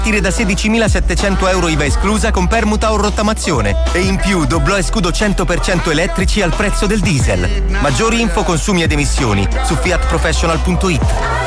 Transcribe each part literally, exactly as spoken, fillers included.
da sedicimilasettecento euro I V A esclusa con permuta o rottamazione e in più doblò e scudo cento per cento elettrici al prezzo del diesel. Maggiori info, consumi ed emissioni su fiat professional punto it.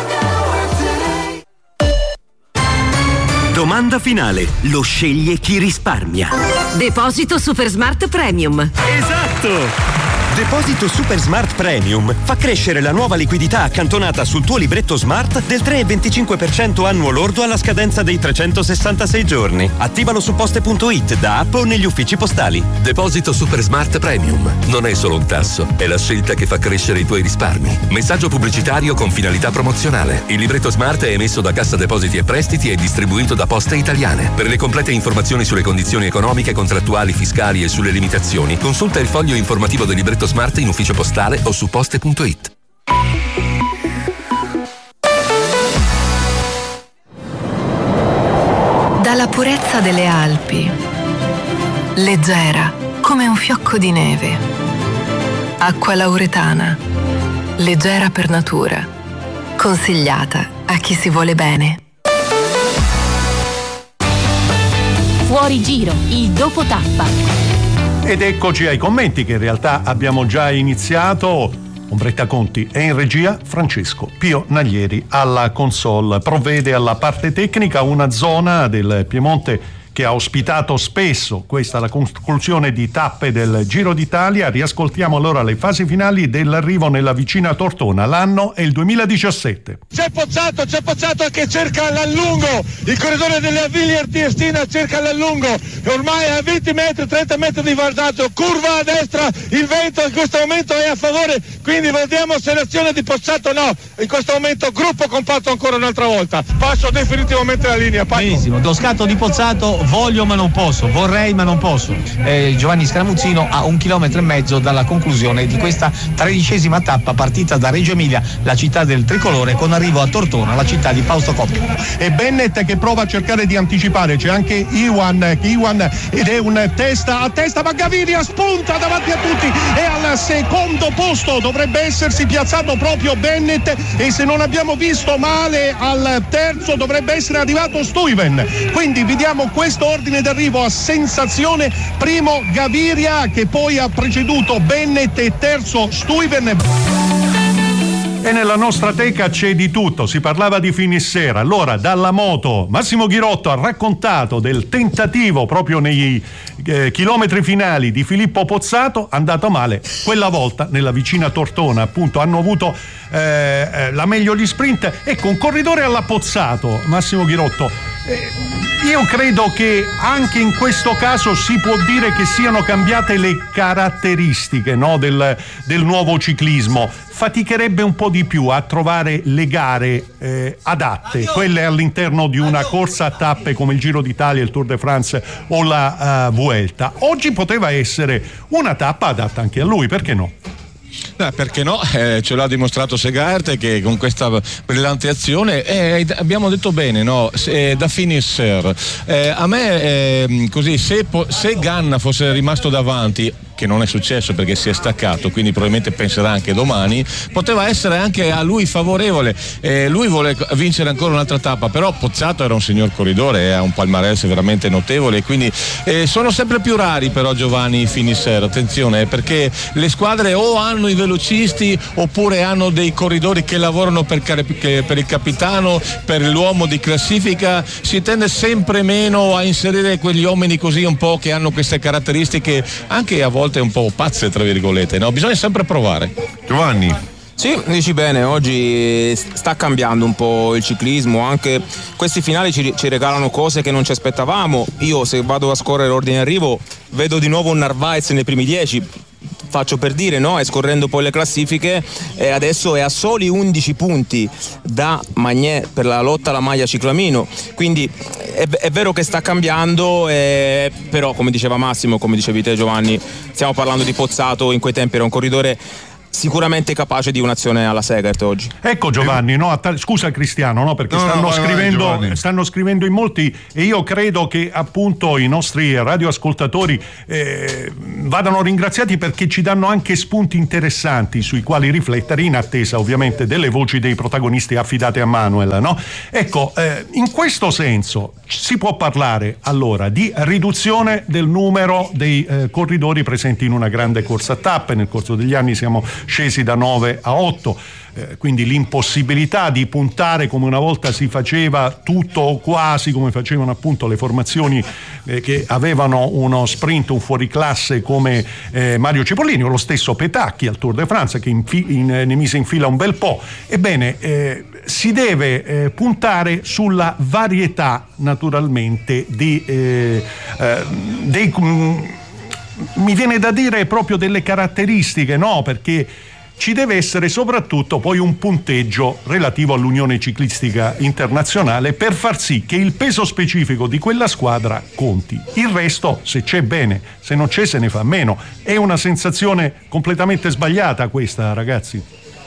Domanda finale, lo sceglie chi risparmia. Deposito Super Smart Premium. Esatto! Deposito Super Smart Premium fa crescere la nuova liquidità accantonata sul tuo libretto Smart del tre virgola venticinque per cento annuo lordo alla scadenza dei trecentosessantasei giorni. Attivalo su poste punto it, da app o negli uffici postali. Deposito Super Smart Premium non è solo un tasso, è la scelta che fa crescere i tuoi risparmi. Messaggio pubblicitario con finalità promozionale. Il libretto Smart è emesso da Cassa Depositi e Prestiti e distribuito da Poste Italiane. Per le complete informazioni sulle condizioni economiche, contrattuali, fiscali e sulle limitazioni, consulta il foglio informativo del libretto Smart in ufficio postale o su poste punto it. Dalla purezza delle Alpi, leggera come un fiocco di neve. Acqua lauretana, leggera per natura, consigliata a chi si vuole bene. Fuori giro, il dopo tappa. Ed eccoci ai commenti che in realtà abbiamo già iniziato. Ombretta Conti è in regia, Francesco Pio Naglieri alla console. Provvede alla parte tecnica una zona del Piemonte che ha ospitato spesso, questa è la conclusione di tappe del Giro d'Italia. Riascoltiamo allora le fasi finali dell'arrivo nella vicina Tortona. L'anno è il duemiladiciassette. C'è Pozzato, c'è Pozzato che cerca l'allungo, il corridore delle Avilier Tiestina cerca l'allungo, ormai a venti metri, trenta metri di vantaggio, curva a destra, il vento in questo momento è a favore, quindi vediamo se l'azione di Pozzato no, in questo momento gruppo compatto ancora un'altra volta, passo definitivamente la linea. Paco. Benissimo, lo scatto di Pozzato, voglio ma non posso, vorrei ma non posso. Eh, Giovanni Scaramuzzino a un chilometro e mezzo dalla conclusione di questa tredicesima tappa partita da Reggio Emilia, la città del tricolore, con arrivo a Tortona, la città di Fausto Coppi. E Bennett che prova a cercare di anticipare, c'è anche Iwan, Iwan ed è un testa a testa, ma Gaviria spunta davanti a tutti e al secondo posto dovrebbe essersi piazzato proprio Bennett e se non abbiamo visto male al terzo dovrebbe essere arrivato Stuyven, quindi vediamo questo ordine d'arrivo a sensazione: primo Gaviria che poi ha preceduto Bennett e terzo Stuyven. E nella nostra teca c'è di tutto, si parlava di finissera. Allora, dalla moto, Massimo Ghirotto ha raccontato del tentativo proprio nei eh, chilometri finali di Filippo Pozzato, andato male. Quella volta, nella vicina Tortona, appunto, hanno avuto eh, la meglio gli sprint. Ecco, un corridore alla Pozzato, Massimo Ghirotto. Eh, io credo che anche in questo caso si può dire che siano cambiate le caratteristiche, no, del, del nuovo ciclismo. Faticherebbe un po' di più a trovare le gare eh, adatte, quelle all'interno di una corsa a tappe come il Giro d'Italia, il Tour de France o la uh, Vuelta. Oggi poteva essere una tappa adatta anche a lui, perché no? Eh, perché no? Eh, ce l'ha dimostrato Segart che con questa brillante azione eh, abbiamo detto bene, no? Se, da finisher eh, a me eh, così se, se Ganna fosse rimasto davanti, che non è successo perché si è staccato, quindi probabilmente penserà anche domani, poteva essere anche a lui favorevole. Eh, lui vuole vincere ancora un'altra tappa, però Pozzato era un signor corridore, ha un palmarès veramente notevole, quindi eh, sono sempre più rari però Giovanni i finisher, attenzione, perché le squadre o hanno i velocisti oppure hanno dei corridori che lavorano per, per il capitano, per l'uomo di classifica. Si tende sempre meno a inserire quegli uomini così un po' che hanno queste caratteristiche anche a volte un po' pazze tra virgolette, no? Bisogna sempre provare. Giovanni. Sì, dici bene, oggi sta cambiando un po' il ciclismo, anche questi finali ci, ci regalano cose che non ci aspettavamo. Io se vado a scorrere l'ordine arrivo vedo di nuovo un Narvaez nei primi dieci, faccio per dire, no? E scorrendo poi le classifiche eh, adesso è a soli undici punti da Magné per la lotta alla maglia ciclamino, quindi è, è vero che sta cambiando, eh, però come diceva Massimo, come dicevi te Giovanni, stiamo parlando di Pozzato, in quei tempi era un corridore sicuramente capace di un'azione alla Segert oggi. Ecco Giovanni, no? Scusa Cristiano, no? Perché no, stanno, no, vai, scrivendo, vai, stanno scrivendo in molti e io credo che appunto i nostri radioascoltatori eh, vadano ringraziati perché ci danno anche spunti interessanti sui quali riflettere in attesa ovviamente delle voci dei protagonisti affidate a Manuel, no? Ecco, eh, in questo senso si può parlare allora di riduzione del numero dei eh, corridori presenti in una grande corsa a tappe. Nel corso degli anni siamo scesi da nove a otto, eh, quindi l'impossibilità di puntare come una volta si faceva tutto o quasi come facevano appunto le formazioni eh, che avevano uno sprint, un fuoriclasse come eh, Mario Cipollini o lo stesso Petacchi al Tour de France che infi- in, eh, ne mise in fila un bel po'. Ebbene, eh, si deve eh, puntare sulla varietà naturalmente di eh, eh, dei mh, mi viene da dire proprio delle caratteristiche, no? Perché ci deve essere soprattutto poi un punteggio relativo all'Unione Ciclistica Internazionale per far sì che il peso specifico di quella squadra conti. Il resto, se c'è bene, se non c'è se ne fa meno. È una sensazione completamente sbagliata questa, ragazzi.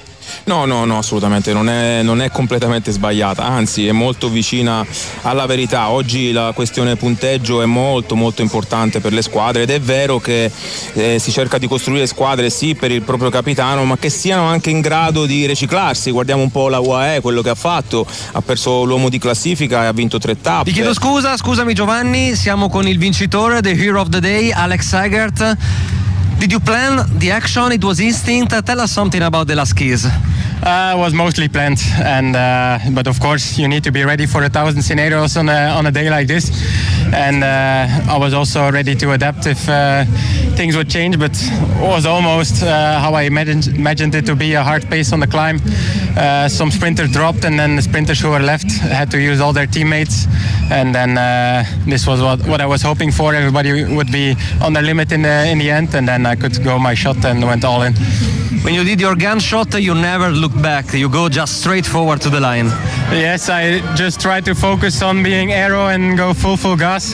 No, no, no, assolutamente, non è, non è completamente sbagliata, anzi è molto vicina alla verità. Oggi la questione punteggio è molto molto importante per le squadre ed è vero che eh, si cerca di costruire squadre sì per il proprio capitano, ma che siano anche in grado di riciclarsi. Guardiamo un po' la U A E, quello che ha fatto, ha perso l'uomo di classifica e ha vinto tre tappe. Ti chiedo scusa, scusami Giovanni, siamo con il vincitore, the hero of the day, Alex Segert. Did you plan the action? It was instinct. Tell us something about the last skis. Uh, it was mostly planned, and uh, but of course you need to be ready for a thousand scenarios on a on a day like this. And uh, I was also ready to adapt if uh, things would change. But it was almost uh, how I imagined, imagined it to be, a hard pace on the climb. Uh, some sprinters dropped, and then the sprinters who were left had to use all their teammates. And then uh, this was what, what I was hoping for. Everybody would be on their limit in the in the end, and then I could go my shot and went all in. When you did your gun shot, you never look back. You go just straight forward to the line. Yes, I just tried to focus on being aero and go full full gas.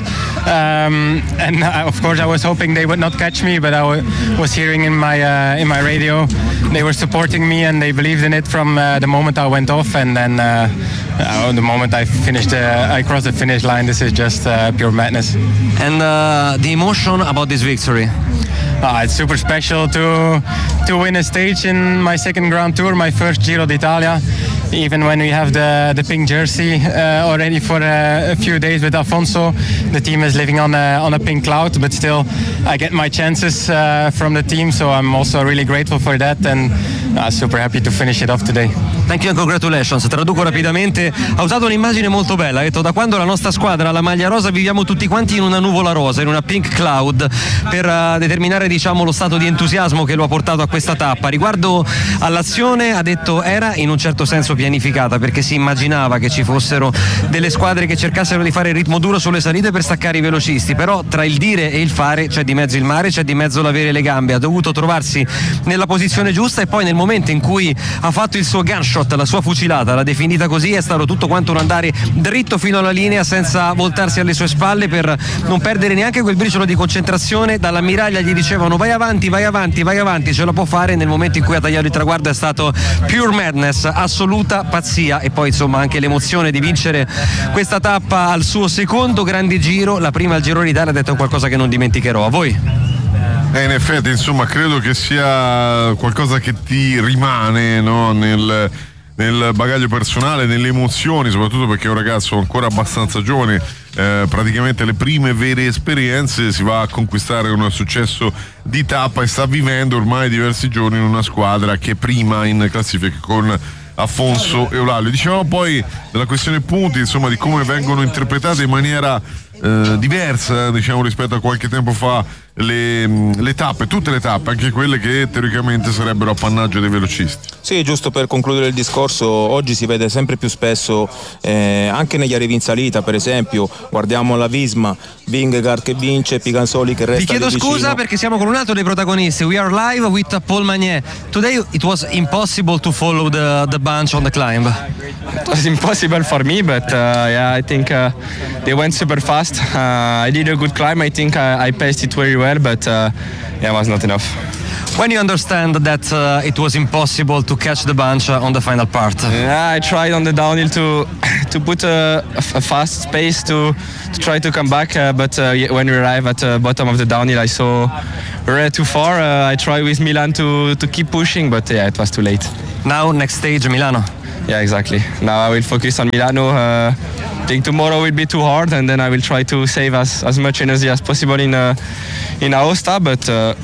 Um, and I, of course, I was hoping they would not catch me, but I w- was hearing in my uh, in my radio they were supporting me and they believed in it from uh, the moment I went off. And then uh, uh, the moment I finished, uh, I crossed the finish line. This is just uh, pure madness. And uh, the emotion about this victory. Uh, it's super special to to win a stage in my second Grand Tour, my first Giro d'Italia. Even when we have the the pink jersey uh, already for a, a few days with Afonso, the team is living on a on a pink cloud. But still, I get my chances uh, from the team, so I'm also really grateful for that and uh, super happy to finish it off today. Thank you and congratulations. Traduco rapidamente. Ha usato un'immagine molto bella. Ha detto: da quando la nostra squadra ha la maglia rosa viviamo tutti quanti in una nuvola rosa, in una pink cloud, per uh, determinare diciamo lo stato di entusiasmo che lo ha portato a questa tappa. Riguardo all'azione ha detto era in un certo senso pianificata, perché si immaginava che ci fossero delle squadre che cercassero di fare il ritmo duro sulle salite per staccare i velocisti, però tra il dire e il fare c'è di mezzo il mare, c'è di mezzo l'avere le gambe. Ha dovuto trovarsi nella posizione giusta e poi nel momento in cui ha fatto il suo gunshot, la sua fucilata, l'ha definita così, è stato tutto quanto un andare dritto fino alla linea senza voltarsi alle sue spalle per non perdere neanche quel briciolo di concentrazione. Dall'ammiraglia gli dicevano vai avanti, vai avanti, vai avanti, ce la può fare. Nel momento in cui ha tagliato il traguardo è stato pure madness, assoluta pazzia. E poi insomma anche l'emozione di vincere questa tappa al suo secondo grande giro, la prima al Giro d'Italia. Ha detto qualcosa che non dimenticherò. A voi? Eh, in effetti insomma credo che sia qualcosa che ti rimane, no? nel, nel bagaglio personale, nelle emozioni, soprattutto perché è un ragazzo ancora abbastanza giovane, eh, praticamente le prime vere esperienze, si va a conquistare un successo di tappa e sta vivendo ormai diversi giorni in una squadra che è prima in classifica con Afonso e Eulalia. Dicevamo poi della questione punti, insomma, di come vengono interpretate in maniera eh, diversa, diciamo, rispetto a qualche tempo fa le, le tappe, tutte le tappe, anche quelle che teoricamente sarebbero appannaggio dei velocisti. Sì, giusto per concludere il discorso, oggi si vede sempre più spesso eh, anche negli arrivi in salita, per esempio guardiamo la Visma, Vingegaard che vince, Picansoli che resta. Vi chiedo scusa vicino. Perché siamo con un altro dei protagonisti. We are live with Paul Magnier. Today it was impossible to follow the, the bunch on the climb. It was impossible for me, but uh, yeah, I think uh, they went super fast. Uh, I did a good climb. I think I, I paced it very well, but uh, yeah, it was not enough. When you understand that uh, it was impossible to catch the bunch uh, on the final part? Yeah, I tried on the downhill to to put a, a fast pace to to try to come back, uh, but uh, when we arrived at the bottom of the downhill, I saw we were too far. Uh, I tried with Milan to to keep pushing, but yeah, it was too late. Now next stage, Milano. Yeah, exactly. Now I will focus on Milano. Uh, I think tomorrow will be too hard, and then I will try to save as, as much energy as possible in uh, in Aosta, but uh,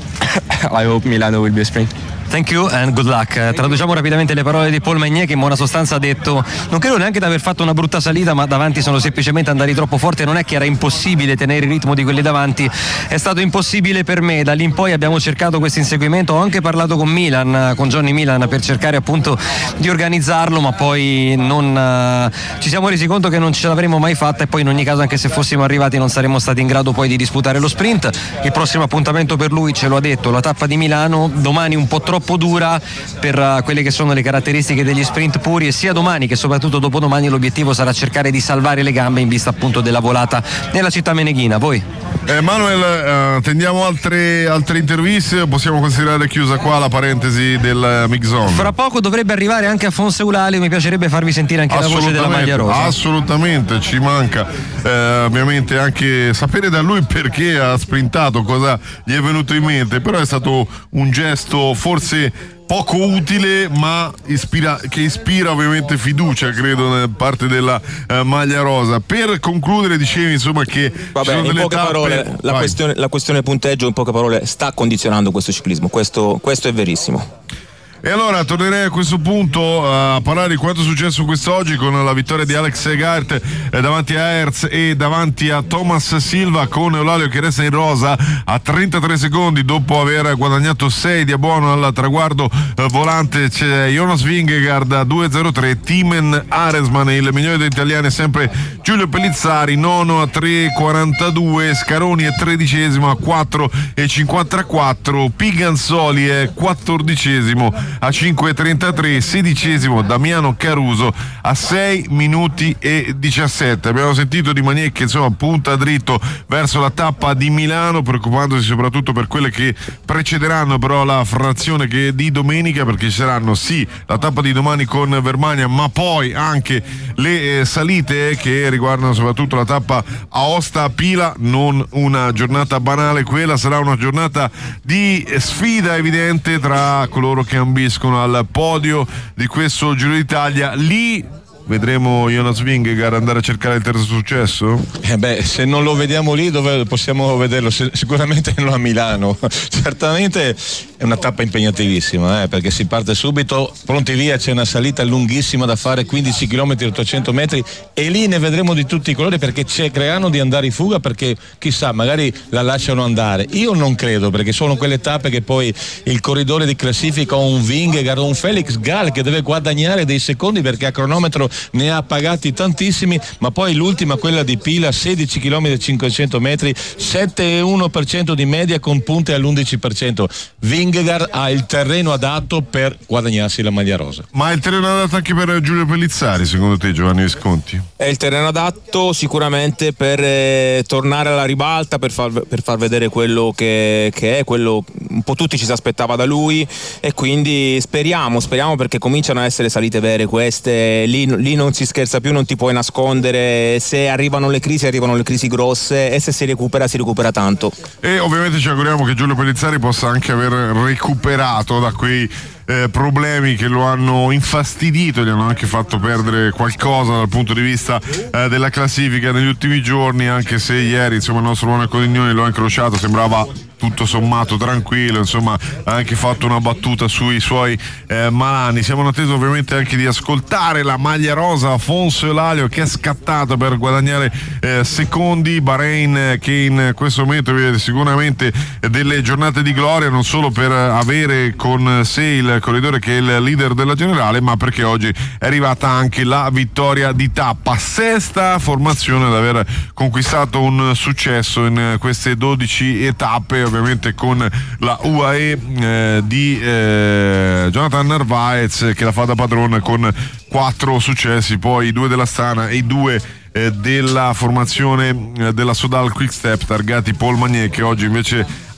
I hope Milano will be a sprint. Thank you and good luck. Eh, traduciamo rapidamente le parole di Paul Magnier, che in buona sostanza ha detto: non credo neanche di aver fatto una brutta salita, ma davanti sono semplicemente andati troppo forte. Non è che era impossibile tenere il ritmo di quelli davanti, è stato impossibile per me. Da lì in poi abbiamo cercato questo inseguimento, ho anche parlato con Milan, con Johnny Milan, per cercare appunto di organizzarlo, ma poi non uh, ci siamo resi conto che non ce l'avremmo mai fatta, e poi in ogni caso, anche se fossimo arrivati, non saremmo stati in grado poi di disputare lo sprint. Il prossimo appuntamento per lui, ce lo ha detto, la tappa di Milano, domani un po' troppo dura per uh, quelle che sono le caratteristiche degli sprint puri, e sia domani che soprattutto dopodomani l'obiettivo sarà cercare di salvare le gambe in vista appunto della volata nella città meneghina. Voi? Eh, Manuel, eh, attendiamo altre, altre interviste o possiamo considerare chiusa qua la parentesi del Mix Zone? Fra poco dovrebbe arrivare anche Afonso Eulalia, mi piacerebbe farvi sentire anche la voce della maglia rosa. Assolutamente, ci manca eh, ovviamente anche sapere da lui perché ha sprintato, cosa gli è venuto in mente, però è stato un gesto forse poco utile, ma ispira, che ispira ovviamente fiducia, credo, da parte della uh, maglia rosa. Per concludere, dicevi insomma che Vabbè, in poche tappe... parole la questione, la questione punteggio in poche parole sta condizionando questo ciclismo, questo, questo è verissimo. E allora tornerei a questo punto a parlare di quanto è successo quest'oggi con la vittoria di Alex Segart eh, davanti a Hertz e davanti a Thomas Silva, con Eulalia che resta in rosa a trentatré secondi dopo aver guadagnato sei di abbuono al traguardo eh, volante. C'è Jonas Vingegaard a due zero tre, Timen Aresman, il migliore degli italiani è sempre Giulio Pellizzari, nono a tre quarantadue, Scaroni è tredicesimo a quattro cinquantaquattro, Piganzoli è quattordicesimo a cinque trentatré, sedicesimo Damiano Caruso a sei minuti e diciassette. Abbiamo sentito di Magnier che insomma punta dritto verso la tappa di Milano, preoccupandosi soprattutto per quelle che precederanno però la frazione che di domenica, perché ci saranno sì la tappa di domani con Vermagna, ma poi anche le eh, salite che riguardano soprattutto la tappa Aosta-Pila. Non una giornata banale quella, sarà una giornata di sfida evidente tra coloro che ambiscono al podio di questo Giro d'Italia. Lì vedremo Jonas Vingegaard andare a cercare il terzo successo? Eh beh, se non lo vediamo lì, dove possiamo vederlo? Sicuramente non a Milano. Certamente è una tappa impegnativissima, eh, perché si parte subito, pronti via, c'è una salita lunghissima da fare, quindici chilometri, ottocento metri, e lì ne vedremo di tutti i colori, perché cercheranno di andare in fuga, perché chissà, magari la lasciano andare. Io non credo, perché sono quelle tappe che poi il corridore di classifica o un Vingegaard o un Felix Gall che deve guadagnare dei secondi, perché a cronometro ne ha pagati tantissimi, ma poi l'ultima, quella di Pila, sedici chilometri e cinquecento metri, sette virgola uno per cento di media con punte all'undici per cento. Vingegaard ha il terreno adatto per guadagnarsi la maglia rosa. Ma è il terreno adatto anche per Giulio Pellizzari, secondo te, Giovanni Visconti? È il terreno adatto sicuramente per eh, tornare alla ribalta, per far, per far vedere quello che, che è, quello un po' tutti ci si aspettava da lui, e quindi speriamo, speriamo perché cominciano a essere salite vere queste, lì, lì non si scherza più, non ti puoi nascondere, se arrivano le crisi arrivano le crisi grosse, e se si recupera si recupera tanto. E ovviamente ci auguriamo che Giulio Pellizzari possa anche aver recuperato da quei Eh, problemi che lo hanno infastidito, gli hanno anche fatto perdere qualcosa dal punto di vista eh, della classifica negli ultimi giorni, anche se ieri insomma il nostro Luana Codignoni lo ha incrociato, sembrava tutto sommato tranquillo, insomma ha anche fatto una battuta sui suoi eh, malani. Siamo in attesa ovviamente anche di ascoltare la maglia rosa, Afonso Eulalia, che è scattato per guadagnare eh, secondi. Bahrain eh, che in questo momento vede sicuramente delle giornate di gloria, non solo per avere con sé il corridore che è il leader della generale, ma perché oggi è arrivata anche la vittoria di tappa, sesta formazione ad aver conquistato un successo in queste dodici tappe, ovviamente con la U A E eh, di eh, Jonathan Narvaez che la fa da padrone con quattro successi, poi i due della Stana e i due eh, della formazione eh, della Sodal Quick Step targati Paul Magnier, che oggi invece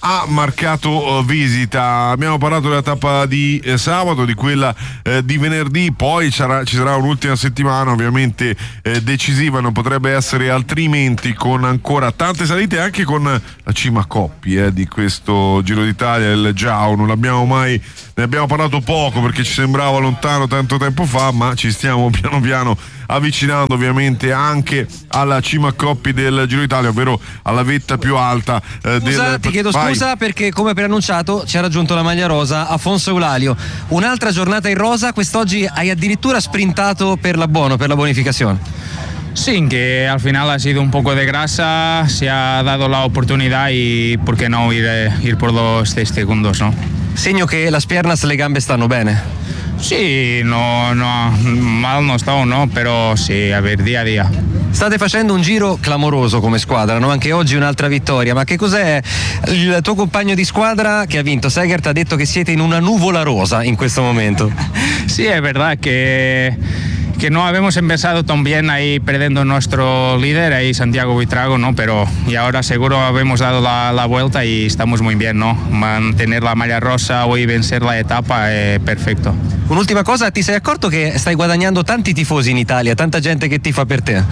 ha marcato uh, visita. Abbiamo parlato della tappa di eh, sabato, di quella eh, di venerdì, poi sarà, ci sarà un'ultima settimana ovviamente eh, decisiva, non potrebbe essere altrimenti, con ancora tante salite, anche con la cima a coppie eh, di questo Giro d'Italia, il Giau. Non l'abbiamo mai, ne abbiamo parlato poco perché ci sembrava lontano tanto tempo fa, ma ci stiamo piano piano avvicinando ovviamente anche alla cima a coppie del Giro d'Italia, ovvero alla vetta più alta eh, scusa, del... ti chiedo Vai. scusa perché, come preannunciato, ci ha raggiunto la maglia rosa Afonso Eulalio. Un'altra giornata in rosa, quest'oggi hai addirittura sprintato per l'abbono, per la bonificación. Sí, que al final ha sido un poco de grasa, se ha dado la oportunidad y por qué no ir, eh, ir por los seis segundos, ¿no? Segno che las piernas, le gambe stanno bene. Sí, no, no, mal no sto, no, però sì, a ver, día a día. State facendo un giro clamoroso come squadra, no? Anche oggi un'altra vittoria, ma che cos'è? Il tuo compagno di squadra che ha vinto, Segert, ha detto che siete in una nuvola rosa in questo momento. Sí, es verdad que... que no habíamos empezado tan bien ahí perdiendo nuestro líder, ahí Santiago Buitrago, ¿no? Pero y ahora seguro habíamos dado la, la vuelta y estamos muy bien, ¿no? Mantener la maglia rosa hoy, vencer la etapa è perfetto. Un'ultima cosa, ti sei accorto che stai guadagnando tanti tifosi in Italia, tanta gente che tifa per te?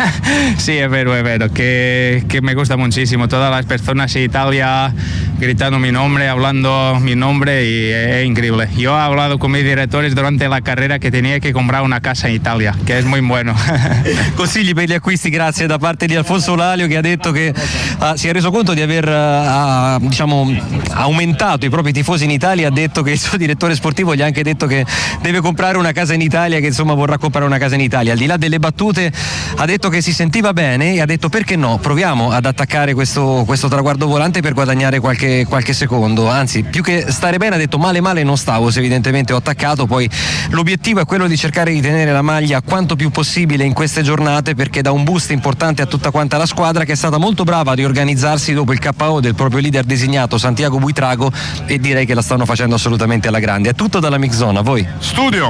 Sí, es vero, es vero, que, que me gusta muchísimo. Todas las personas en Italia gritando mi nombre, hablando mi nombre y es increíble. Yo he hablado con mis directores durante la carrera que tenía que comprar una casa in Italia, che è molto buono. Consigli per gli acquisti, grazie, da parte di Alfonso Eulalio, che ha detto che uh, si è reso conto di aver uh, diciamo aumentato i propri tifosi in Italia. Ha detto che il suo direttore sportivo gli ha anche detto che deve comprare una casa in Italia, che insomma vorrà comprare una casa in Italia. Al di là delle battute, ha detto che si sentiva bene e ha detto perché no, proviamo ad attaccare questo, questo traguardo volante per guadagnare qualche, qualche secondo. Anzi, più che stare bene, ha detto male male non stavo, se evidentemente ho attaccato. Poi l'obiettivo è quello di cercare di tenere la maglia quanto più possibile in queste giornate, perché dà un boost importante a tutta quanta la squadra, che è stata molto brava a riorganizzarsi dopo il K O del proprio leader designato Santiago Buitrago, e direi che la stanno facendo assolutamente alla grande. È tutto dalla Mixzone, a voi. Studio.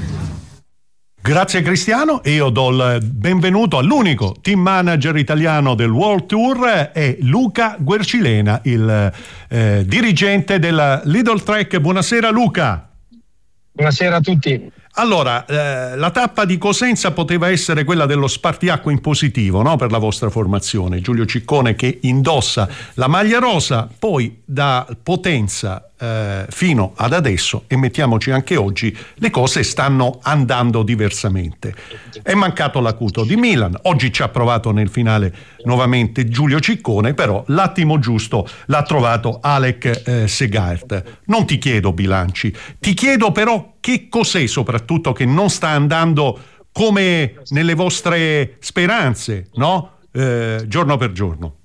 Grazie Cristiano, e io do il benvenuto all'unico team manager italiano del World Tour, è Luca Guercilena, il eh, dirigente della Lidl Trek. Buonasera Luca. Buonasera a tutti. Allora, eh, la tappa di Cosenza poteva essere quella dello spartiacque in positivo, no? Per la vostra formazione. Giulio Ciccone che indossa la maglia rosa, poi da Potenza eh, fino ad adesso, e mettiamoci anche oggi, le cose stanno andando diversamente. È mancato l'acuto di Milan, oggi ci ha provato nel finale nuovamente Giulio Ciccone, però l'attimo giusto l'ha trovato Alec eh, Segart. Non ti chiedo bilanci, ti chiedo però che cos'è soprattutto che non sta andando come nelle vostre speranze, no? Eh, giorno per giorno.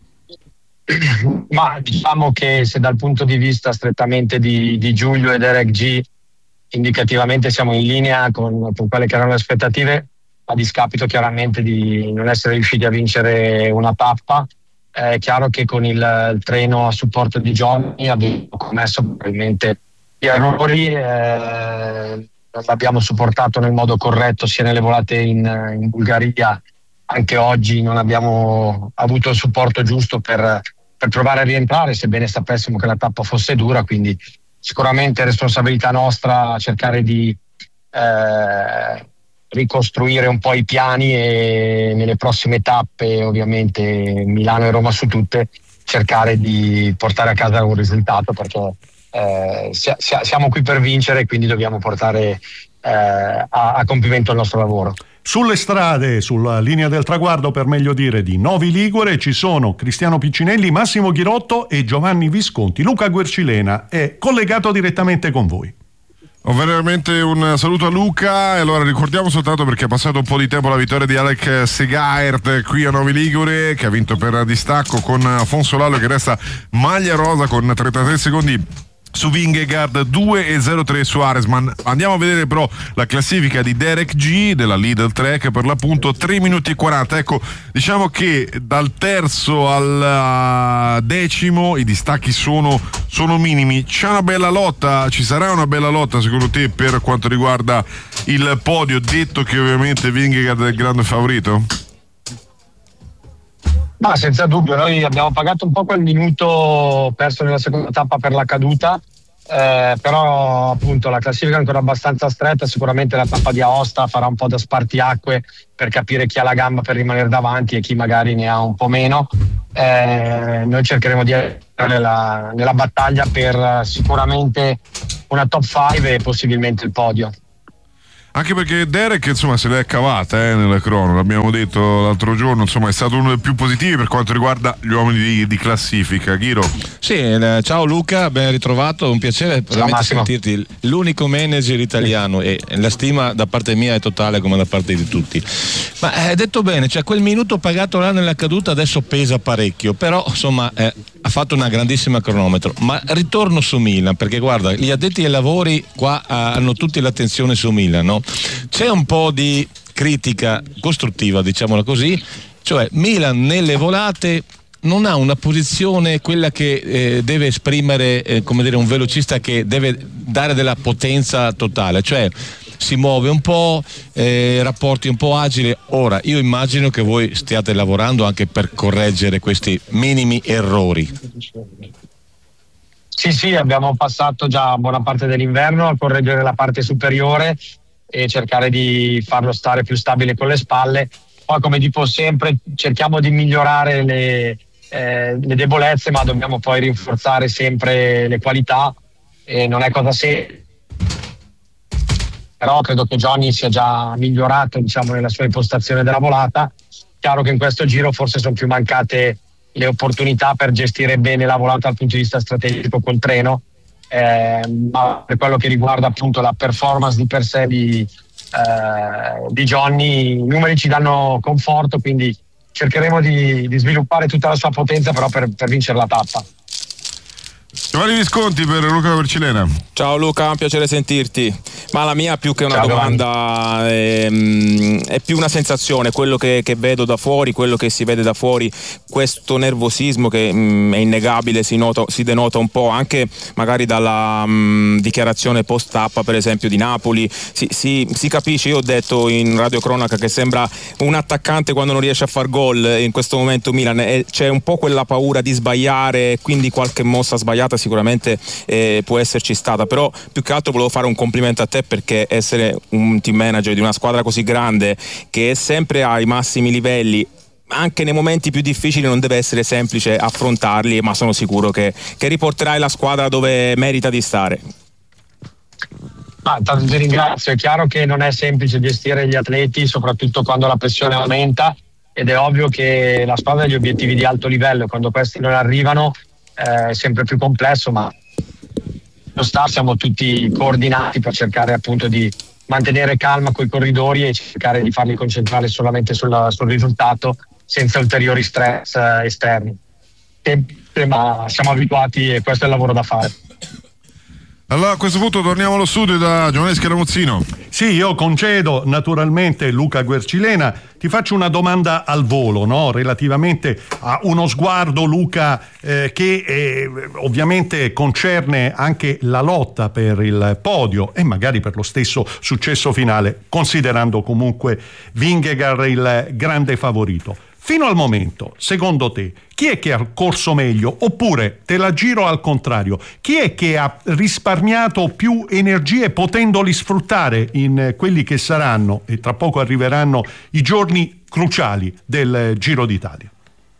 Ma diciamo che se dal punto di vista strettamente di, di Giulio e Derek G, indicativamente siamo in linea con, con quelle che erano le aspettative, a discapito chiaramente di non essere riusciti a vincere una tappa. È chiaro che con il, il treno a supporto di Johnny abbiamo commesso probabilmente gli errori, eh, non l'abbiamo supportato nel modo corretto sia nelle volate in, in Bulgaria, anche oggi non abbiamo avuto il supporto giusto per, per provare a rientrare, sebbene sapessimo che la tappa fosse dura, quindi sicuramente è responsabilità nostra cercare di eh, ricostruire un po' i piani e nelle prossime tappe, ovviamente Milano e Roma su tutte, cercare di portare a casa un risultato, perché Eh, siamo qui per vincere, quindi dobbiamo portare eh, a, a compimento il nostro lavoro. Sulle strade, sulla linea del traguardo per meglio dire, di Novi Ligure ci sono Cristiano Piccinelli, Massimo Ghirotto e Giovanni Visconti. Luca Guercilena è collegato direttamente con voi. Oh, veramente un saluto a Luca. E allora ricordiamo soltanto, perché è passato un po' di tempo, la vittoria di Alec Segart qui a Novi Ligure, che ha vinto per distacco con Afonso Eulalio, che resta maglia rosa con trentatré secondi su Vingegaard, due e zero tre su Aresman. Andiamo a vedere però la classifica di Derek G della Lidl Trek, per l'appunto tre minuti e quaranta. Ecco, diciamo che dal terzo al decimo i distacchi sono, sono minimi. C'è una bella lotta, ci sarà una bella lotta secondo te per quanto riguarda il podio, detto che ovviamente Vingegaard è il grande favorito? Ma senza dubbio, noi abbiamo pagato un po' quel minuto perso nella seconda tappa per la caduta, eh, però appunto la classifica è ancora abbastanza stretta, sicuramente la tappa di Aosta farà un po' da spartiacque per capire chi ha la gamba per rimanere davanti e chi magari ne ha un po' meno. Eh, noi cercheremo di essere nella, nella battaglia per sicuramente una top cinque e possibilmente il podio. Anche perché Derek insomma se l'è cavata eh, nella crono, l'abbiamo detto l'altro giorno, insomma è stato uno dei più positivi per quanto riguarda gli uomini di, di classifica. Ghiro. Sì, eh, ciao Luca, ben ritrovato, un piacere veramente sentirti, l'unico manager italiano, e la stima da parte mia è totale come da parte di tutti. Ma hai eh, detto bene, cioè quel minuto pagato là nella caduta adesso pesa parecchio, però insomma eh, ha fatto una grandissima cronometro. Ma ritorno su Milan, perché guarda, gli addetti ai lavori qua ah, hanno tutti l'attenzione su Milan, no? C'è un po' di critica costruttiva, diciamola così, cioè Milan nelle volate non ha una posizione, quella che eh, deve esprimere eh, come dire un velocista che deve dare della potenza totale, cioè si muove un po', eh, rapporti un po' agili. Ora io immagino che voi stiate lavorando anche per correggere questi minimi errori. Sì, sì, abbiamo passato già buona parte dell'inverno a correggere la parte superiore e cercare di farlo stare più stabile con le spalle. Poi, come dico sempre, cerchiamo di migliorare le, eh, le debolezze, ma dobbiamo poi rinforzare sempre le qualità, e non è cosa semplice. Però credo che Johnny sia già migliorato, diciamo, nella sua impostazione della volata. Chiaro che in questo giro forse sono più mancate le opportunità per gestire bene la volata dal punto di vista strategico col treno. Eh, ma per quello che riguarda appunto la performance di per sé di, eh, di Johnny, i numeri ci danno conforto, quindi cercheremo di, di sviluppare tutta la sua potenza però per, per vincere la tappa. Giovanni Visconti per Luca Guercilena. Ciao Luca, un piacere sentirti. Ma la mia più che una Ciao, domanda è, è più una sensazione, quello che, che vedo da fuori, quello che si vede da fuori, questo nervosismo che mh, è innegabile, si, nota, si denota un po' anche magari dalla mh, dichiarazione post tappa per esempio di Napoli, si, si, si capisce. Io ho detto in radiocronaca che sembra un attaccante quando non riesce a far gol, in questo momento Milan, e c'è un po' quella paura di sbagliare, quindi qualche mossa sbagliata sicuramente eh, può esserci stata, però più che altro volevo fare un complimento a te, perché essere un team manager di una squadra così grande che è sempre ai massimi livelli, anche nei momenti più difficili non deve essere semplice affrontarli, ma sono sicuro che, che riporterai la squadra dove merita di stare. Ah, tanto ti ringrazio. È chiaro che non è semplice gestire gli atleti, soprattutto quando la pressione aumenta, ed è ovvio che la squadra ha gli obiettivi di alto livello, quando questi non arrivano è sempre più complesso, ma lo sta, siamo tutti coordinati per cercare appunto di mantenere calma coi corridori e cercare di farli concentrare solamente sul, sul risultato senza ulteriori stress eh, esterni. E, ma siamo abituati e questo è il lavoro da fare. Allora a questo punto torniamo allo studio da Giovanni Scaramuzzino. Sì, io concedo naturalmente Luca Guercilena, ti faccio una domanda al volo, no? Relativamente a uno sguardo, Luca, eh, che eh, ovviamente concerne anche la lotta per il podio e magari per lo stesso successo finale, considerando comunque Vingegaard il grande favorito. Fino al momento, secondo te, chi è che ha corso meglio? Oppure, te la giro al contrario, chi è che ha risparmiato più energie potendoli sfruttare in quelli che saranno, e tra poco arriveranno, i giorni cruciali del Giro d'Italia?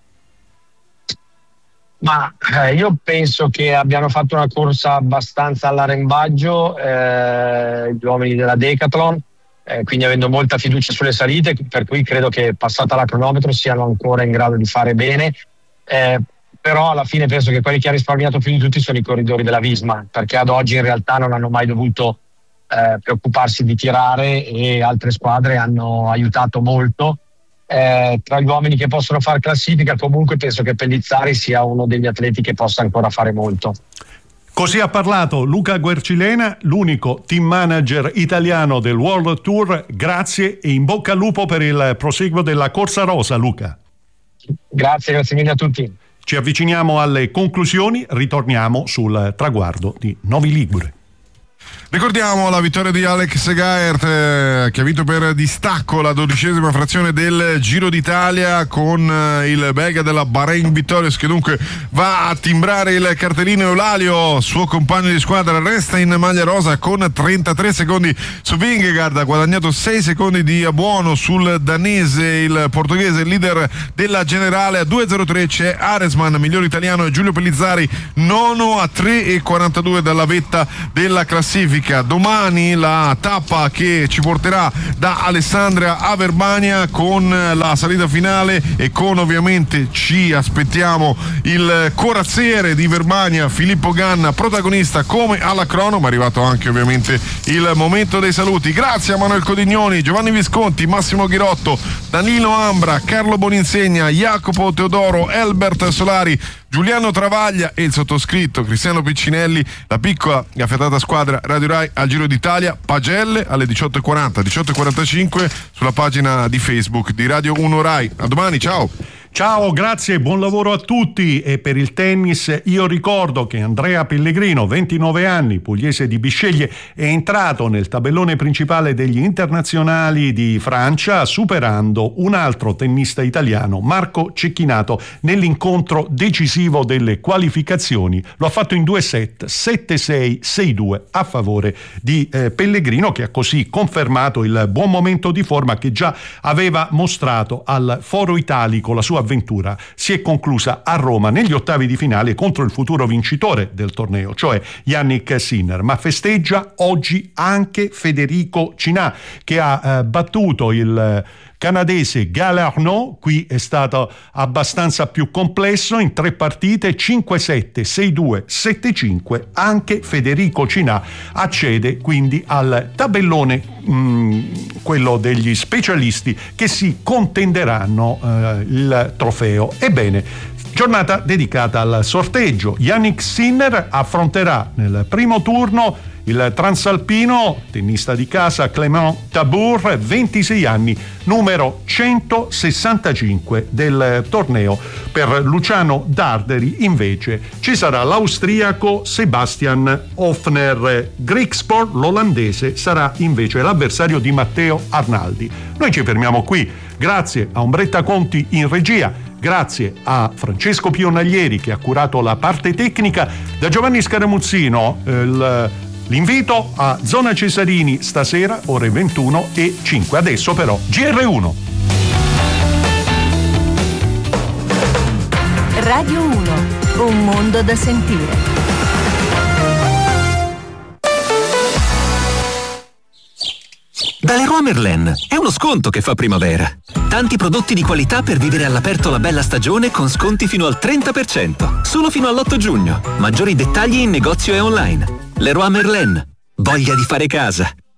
Ma eh, io penso che abbiano fatto una corsa abbastanza all'arrembaggio eh, gli uomini della Decathlon, eh, quindi avendo molta fiducia sulle salite, per cui credo che passata la cronometro siano ancora in grado di fare bene, eh, però alla fine penso che quelli che ha risparmiato più di tutti sono i corridori della Visma, perché ad oggi in realtà non hanno mai dovuto eh, preoccuparsi di tirare e altre squadre hanno aiutato molto. Eh, tra gli uomini che possono fare classifica comunque penso che Pellizzari sia uno degli atleti che possa ancora fare molto. Così ha parlato Luca Guercilena, l'unico team manager italiano del World Tour. Grazie e in bocca al lupo per il proseguo della Corsa Rosa, Luca. Grazie, grazie mille a tutti. Ci avviciniamo alle conclusioni, ritorniamo sul traguardo di Novi Ligure. Ricordiamo la vittoria di Alex Gaert eh, che ha vinto per distacco la dodicesima frazione del Giro d'Italia con eh, il belga della Bahrain Victorious, che dunque va a timbrare il cartellino. Eulalio, suo compagno di squadra, resta in maglia rosa con trentatré secondi su Vingegaard, ha guadagnato sei secondi di buono sul danese, il portoghese, il leader della generale. A due zero tre c'è Aresman, miglior italiano, e Giulio Pellizzari nono a tre e quarantadue dalla vetta della classifica. Domani la tappa che ci porterà da Alessandria a Verbania con la salita finale e con, ovviamente ci aspettiamo, il corazziere di Verbania Filippo Ganna, protagonista come alla crono, ma è arrivato anche ovviamente il momento dei saluti. Grazie a Manuel Codignoni, Giovanni Visconti, Massimo Ghirotto, Danilo Ambra, Carlo Boninsegna, Jacopo Teodoro, Elbert Solari, Giuliano Travaglia e il sottoscritto Cristiano Piccinelli. La piccola e affiatata squadra Radio Rai al Giro d'Italia, pagelle alle diciotto e quaranta, diciotto e quarantacinque sulla pagina di Facebook di Radio uno Rai. A domani, ciao! Ciao, grazie, buon lavoro a tutti. E per il tennis io ricordo che Andrea Pellegrino, ventinove anni, pugliese di Bisceglie, è entrato nel tabellone principale degli internazionali di Francia, superando un altro tennista italiano, Marco Cecchinato, nell'incontro decisivo delle qualificazioni. Lo ha fatto in due set, sette sei, sei due a favore di eh, Pellegrino, che ha così confermato il buon momento di forma che già aveva mostrato al Foro Italico. La sua avventura si è conclusa a Roma negli ottavi di finale contro il futuro vincitore del torneo, cioè Yannick Sinner, ma festeggia oggi anche Federico Cinà, che ha eh, battuto il canadese Galarneau. Qui è stato abbastanza più complesso, in tre partite, cinque sette, sei due, sette cinque. Anche Federico Cinà accede quindi al tabellone, mh, quello degli specialisti che si contenderanno eh, il trofeo. Ebbene, giornata dedicata al sorteggio. Yannick Sinner affronterà nel primo turno il transalpino, tennista di casa, Clément Tabour, ventisei anni, numero centosessantacinque del torneo. Per Luciano Darderi invece ci sarà l'austriaco Sebastian Hofner. Grigspor, l'olandese, sarà invece l'avversario di Matteo Arnaldi. Noi ci fermiamo qui. Grazie a Ombretta Conti in regia. Grazie a Francesco Pionaglieri che ha curato la parte tecnica. Da Giovanni Scaramuzzino il L'invito a Zona Cesarini stasera, ore ventuno e cinque. Adesso però G R uno. Radio uno, un mondo da sentire. Da Leroy Merlin è uno sconto che fa primavera. Tanti prodotti di qualità per vivere all'aperto la bella stagione con sconti fino al trenta per cento. Solo fino all'otto giugno. Maggiori dettagli in negozio e online. Leroy Merlin. Voglia di fare casa.